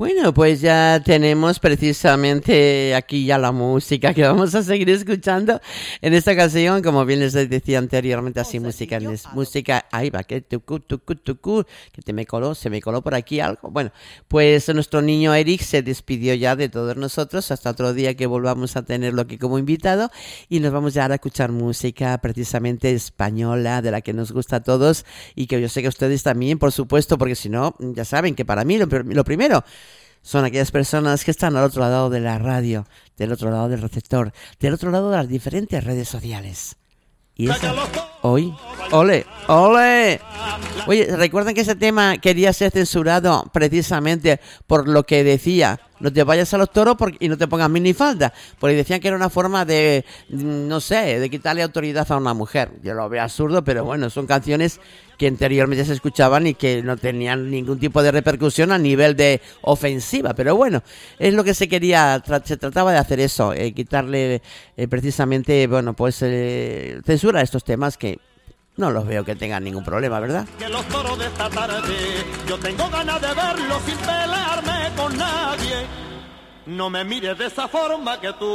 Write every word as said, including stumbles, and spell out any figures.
Bueno, pues ya tenemos precisamente aquí ya la música que vamos a seguir escuchando en esta ocasión, como bien les decía anteriormente, así música, es música, ahí va, que tucu, tucu, tucu, que te me coló, se me coló por aquí algo. Bueno, pues nuestro niño Eric se despidió ya de todos nosotros, hasta otro día que volvamos a tenerlo aquí como invitado, y nos vamos ya a escuchar música precisamente española, de la que nos gusta a todos, y que yo sé que a ustedes también, por supuesto, porque si no, ya saben que para mí lo, lo primero son aquellas personas que están al otro lado de la radio, del otro lado del receptor, del otro lado de las diferentes redes sociales. Y esa, hoy, ole, ole. Oye, ¿recuerdan que ese tema quería ser censurado precisamente por lo que decía? No te vayas a los toros porque, y no te pongas minifalda, porque decían que era una forma de, no sé, de quitarle autoridad a una mujer. Yo lo veo absurdo, pero bueno, son canciones que anteriormente se escuchaban y que no tenían ningún tipo de repercusión a nivel de ofensiva. Pero bueno, es lo que se quería, tra- se trataba de hacer eso, eh, quitarle eh, precisamente, bueno, pues eh, censura a estos temas que no los veo que tengan ningún problema, ¿verdad? Que los toros de esta tarde, yo tengo ganas de verlos sin pelearme con nadie. No me mires de esa forma que tú